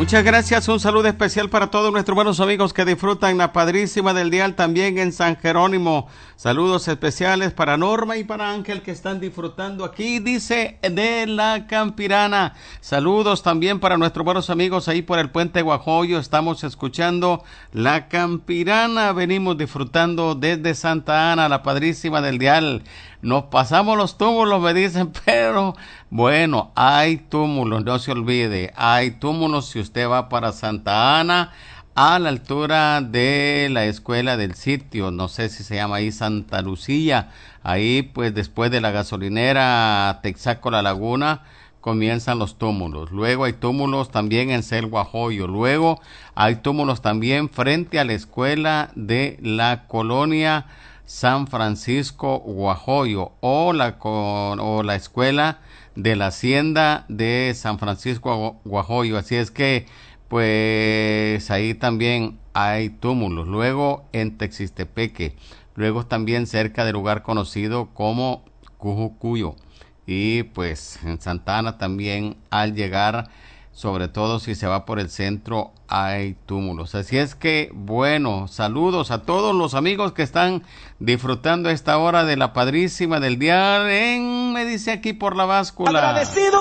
Muchas gracias, un saludo especial para todos nuestros buenos amigos que disfrutan la Padrísima del Dial también en San Jerónimo. Saludos especiales para Norma y para Ángel que están disfrutando aquí, dice, de la Campirana. Saludos también para nuestros buenos amigos ahí por el Puente Guajoyo, estamos escuchando la Campirana, venimos disfrutando desde Santa Ana, la Padrísima del Dial. Nos pasamos los túmulos, me dicen, pero bueno, hay túmulos, no se olvide, hay túmulos si usted va para Santa Ana, a la altura de la escuela del sitio, no sé si se llama ahí Santa Lucía, ahí pues después de la gasolinera Texaco La Laguna, comienzan los túmulos. Luego hay túmulos también en Cel Guajoyo. Luego hay túmulos también frente a la escuela de la colonia San Francisco Guajoyo o la escuela de la hacienda de San Francisco Guajoyo. Así es que pues ahí también hay túmulos. Luego en Texistepeque. Luego también cerca del lugar conocido como Cujucuyo. Y pues en Santa Ana también al llegar, sobre todo si se va por el centro, hay túmulos. Así es que, bueno, saludos a todos los amigos que están disfrutando a esta hora de la Padrísima del Dial me dice aquí por la báscula. Agradecido